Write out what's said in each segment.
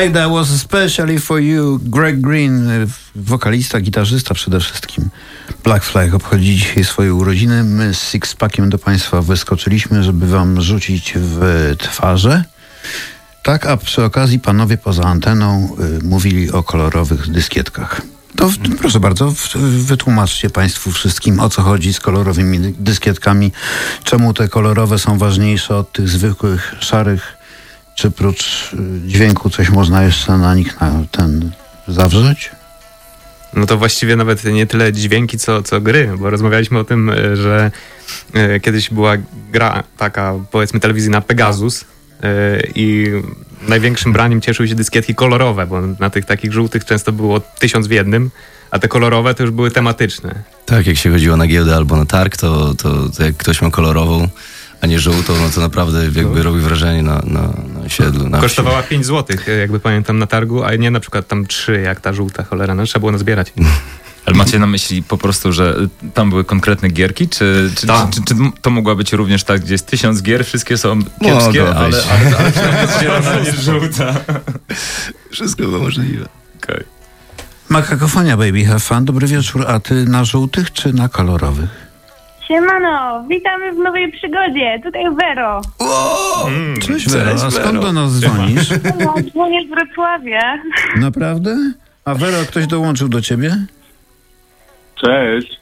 Hey, that was especially for you. Greg Green, wokalista, gitarzysta przede wszystkim. Black Flag obchodzi dzisiaj swoje urodziny. My z Sixpackiem do Państwa wyskoczyliśmy, żeby Wam rzucić w twarze. Tak, a przy okazji panowie poza anteną mówili o kolorowych dyskietkach. To proszę bardzo, wytłumaczcie Państwu wszystkim, o co chodzi z kolorowymi dyskietkami. Czemu te kolorowe są ważniejsze od tych zwykłych, szarych? Czy prócz dźwięku coś można jeszcze na nich zawrzeć? No to właściwie nawet nie tyle dźwięki, co gry, bo rozmawialiśmy o tym, że kiedyś była gra taka, powiedzmy, telewizyjna Pegasus i największym braniem cieszyły się dyskietki kolorowe, bo na tych takich żółtych często było 1000 w jednym, a te kolorowe to już były tematyczne. Tak, jak się chodziło na giełdę albo na targ, to jak ktoś ma kolorową, a nie żółtą, no to naprawdę jakby robi wrażenie na siedlu. Kosztowała 5 zł, jakby pamiętam, na targu, a nie na przykład tam 3, jak ta żółta cholera. No trzeba było nazbierać. Ale macie na myśli po prostu, że tam były konkretne gierki? Czy to mogła być również tak, gdzie jest 1000 gier, wszystkie są kiepskie, ale zielona jest żółta? Wszystko było możliwe. Okay. Makakofonia, baby, have fun. Dobry wieczór. A ty na żółtych czy na kolorowych? Siemano, witamy w nowej przygodzie. Tutaj Vero. Cześć Vero, a skąd do nas dzwonisz? No, dzwonię z Wrocławia. Naprawdę? A Vero, ktoś dołączył do ciebie? Cześć.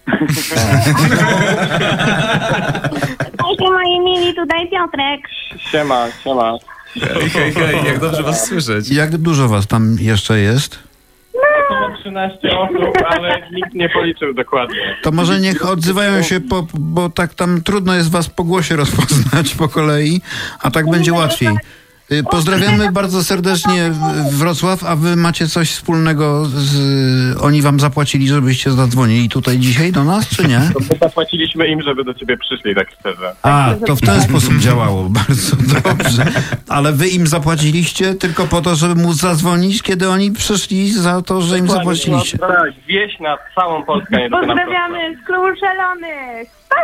Siema Emili, tutaj Piotrek. Siema. Hej, jak dobrze was słyszeć. Jak dużo was tam jeszcze jest? Około 13 osób, ale nikt nie policzył dokładnie. To może niech odzywają się, bo tak tam trudno jest was po głosie rozpoznać po kolei, a tak będzie łatwiej. Pozdrawiamy bardzo serdecznie Wrocław, a wy macie coś wspólnego oni wam zapłacili, żebyście zadzwonili tutaj dzisiaj do nas, czy nie? To zapłaciliśmy im, żeby do ciebie przyszli, tak szczerze. A, to w ten sposób działało. Bardzo dobrze. Ale wy im zapłaciliście tylko po to, żeby móc zadzwonić, kiedy oni przyszli za to, że im zapłaciliście. No, tak, wieś na całą Polskę. Nie tylko na Pozdrawiamy z Klubu Szalonych.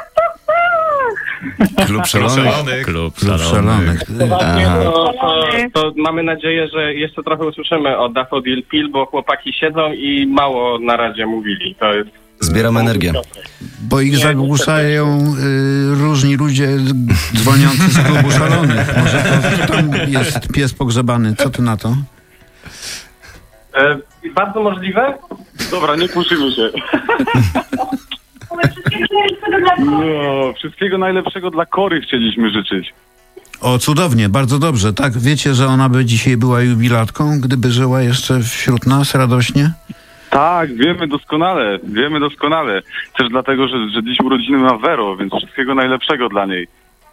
Klub Szalonych. To mamy nadzieję, że jeszcze trochę usłyszymy o Daffodil Pil, bo chłopaki siedzą i mało na razie mówili. To jest... Zbieram energię. Bo ich zagłuszają różni ludzie dzwoniący z Klubu Szalonych. Może to tam jest pies pogrzebany. Co ty na to? Bardzo możliwe. Dobra, nie puszymy się. No, wszystkiego najlepszego dla Kory chcieliśmy życzyć. O, cudownie, bardzo dobrze. Tak, wiecie, że ona by dzisiaj była jubilatką, gdyby żyła jeszcze wśród nas radośnie? Tak, wiemy doskonale. Też dlatego, że dziś urodziny ma Vero, więc wszystkiego najlepszego dla niej.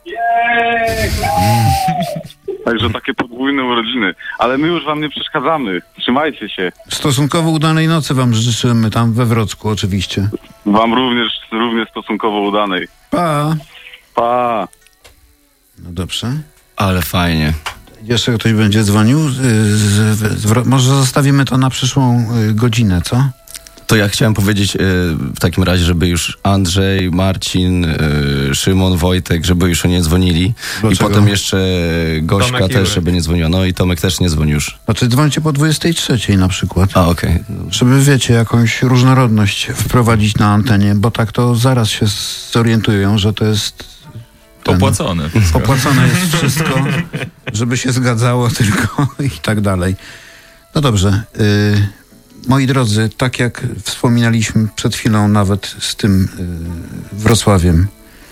Także takie podwójne urodziny. Ale my już wam nie przeszkadzamy. Trzymajcie się. Stosunkowo udanej nocy wam życzymy tam we Wrocku oczywiście. Wam również stosunkowo udanej. Pa! Pa! No dobrze. Ale fajnie. Jeszcze ktoś będzie dzwonił? Może zostawimy to na przyszłą godzinę, co? To ja chciałem powiedzieć w takim razie, żeby już Andrzej, Marcin, Szymon, Wojtek, żeby już nie dzwonili. Dlaczego? I potem jeszcze Gośka Tomek też, żeby nie dzwoniła. No i Tomek też nie dzwoni już. Znaczy dzwońcie po 23 na przykład. A, okej. Żeby, wiecie, jakąś różnorodność wprowadzić na antenie, bo tak to zaraz się zorientują, że to jest... Opłacone. Opłacone jest wszystko, żeby się zgadzało tylko i tak dalej. No dobrze. Moi drodzy, tak jak wspominaliśmy przed chwilą nawet z tym Wrocławiem.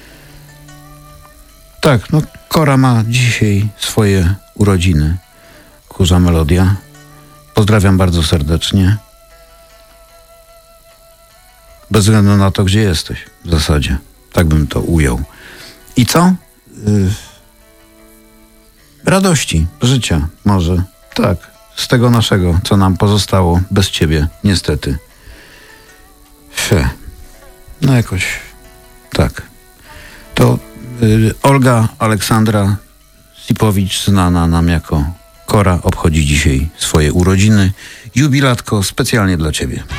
Tak, no Kora ma dzisiaj swoje urodziny. Kurza Melodia. Pozdrawiam bardzo serdecznie. Bez względu na to, gdzie jesteś w zasadzie. Tak bym to ujął. I co? Radości, życia może. Tak, z tego naszego, co nam pozostało bez ciebie, niestety. No jakoś tak. To Olga Aleksandra Sipowicz, znana nam jako Kora, obchodzi dzisiaj swoje urodziny. Jubilatko specjalnie dla ciebie.